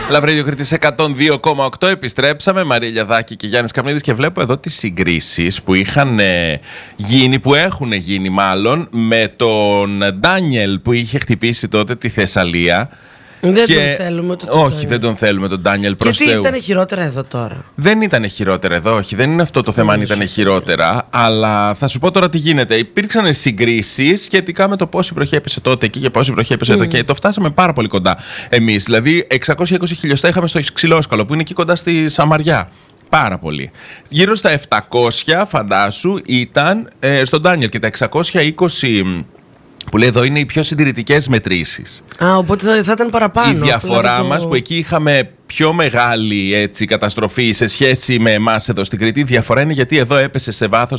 Λαβρίδιο Κρήτης 102,8. Επιστρέψαμε. Μαρία Λιαδάκη και Γιάννης Καπνίδης. Και βλέπω εδώ τις συγκρίσεις που είχαν γίνει, που έχουν γίνει μάλλον, με τον Ντάνιελ που είχε χτυπήσει τότε τη Θεσσαλία. Δεν τον θέλουμε. Όχι, δεν τον θέλουμε τον Ντάνιελ, προς Θεού. Γιατί ήταν χειρότερα εδώ τώρα? Δεν ήταν χειρότερα εδώ, όχι. Δεν είναι αυτό το θέμα αν ήταν χειρότερα. Αλλά θα σου πω τώρα τι γίνεται. Υπήρξαν συγκρίσεις σχετικά με το πόση βροχή έπεσε τότε εκεί και πόση βροχή έπεσε εδώ. Και το φτάσαμε πάρα πολύ κοντά εμείς. Δηλαδή, 620 χιλιοστά είχαμε στο Ξυλόσκαλο, που είναι εκεί κοντά στη Σαμαριά. Πάρα πολύ. Γύρω στα 700, φαντάσου, ήταν στον Ντάνιελ, και τα 620. Που λέει εδώ είναι οι πιο συντηρητικές μετρήσεις. Οπότε θα ήταν παραπάνω. Η διαφορά μας που εκεί είχαμε πιο μεγάλη έτσι, καταστροφή σε σχέση με εμάς εδώ στην Κρήτη. Η διαφορά είναι γιατί εδώ έπεσε σε βάθος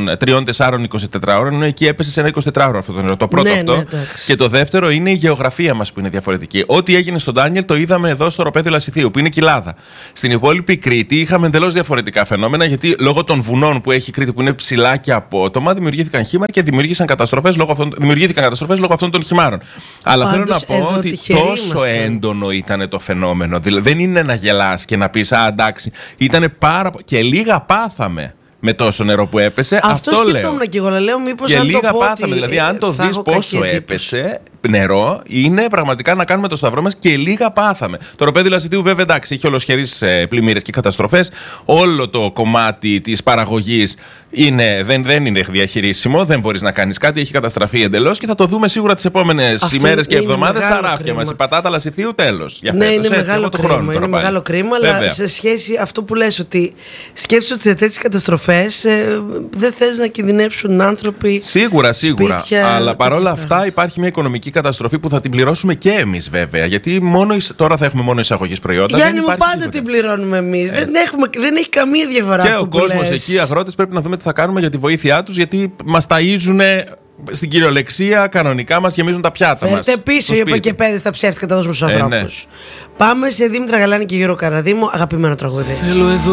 3-4-24 ώρων, ενώ εκεί έπεσε σε ένα 24ωρο αυτό το νερό. Το πρώτο αυτό. Ναι, και το δεύτερο είναι η γεωγραφία μας που είναι διαφορετική. Ό,τι έγινε στον Ντάνιελ το είδαμε εδώ στο Οροπέδιο Λασιθίου, που είναι κοιλάδα. Στην υπόλοιπη Κρήτη είχαμε εντελώς διαφορετικά φαινόμενα, γιατί λόγω των βουνών που έχει η Κρήτη, που είναι ψηλά και απότομα, δημιουργήθηκαν χήμαρα και δημιουργήθηκαν καταστροφές λόγω αυτών των χυμάρων. Αλλά θέλω να πω ότι τόσο έντονο ήταν το φαινόμενο. Δηλαδή, δεν είναι να γελάς και να πεις εντάξει, ήτανε και λίγα πάθαμε με τόσο νερό που έπεσε. Αυτό σκεφτόμουν και εγώ, λέω μήπως και αν λίγα το πω πάθαμε, δηλαδή αν το δεις πόσο έπεσε νερό, είναι πραγματικά να κάνουμε το σταυρό μας, και λίγα πάθαμε. Το Οροπέδιο Λασιθίου βέβαια εντάξει, έχει ολοσχερείς πλημμύρες και καταστροφές. Όλο το κομμάτι της παραγωγής δεν είναι διαχειρίσιμο, δεν μπορείς να κάνεις κάτι, έχει καταστραφεί εντελώς, και θα το δούμε σίγουρα τις επόμενες ημέρες και εβδομάδες στα ράφια μας. Η πατάτα Λασιθίου τέλος. Ναι, είναι μεγάλο κρίμα. Είναι μεγάλο κρίμα, αλλά σε σχέση αυτό που λες, ότι σκέφτεσαι ότι σε τέτοιες καταστροφές δεν θες να κινδυνεύσουν άνθρωποι. Σίγουρα. Σπίτια, αλλά παρόλα αυτά υπάρχει μια οικονομική καταστροφή που θα την πληρώσουμε και εμείς βέβαια. Γιατί τώρα θα έχουμε μόνο εισαγωγής προϊόντα. Γιάννη μου, πάντα την πληρώνουμε εμείς. Δεν έχει καμία διαφορά. Και ο κόσμος εκεί, οι αγρότες, πρέπει να δούμε τι θα κάνουμε για τη βοήθειά τους, γιατί μας ταΐζουν στην κυριολεξία, κανονικά μας γεμίζουν τα πιάτα μας. Φέρτε πίσω οι επικεπαίδες τα ψεύτικα, τα δώσουμε στους ανθρώπους. Πάμε σε Δήμητρα Γαλάνη και Γιώργο Καραδίμο, αγαπημένο τραγούδι.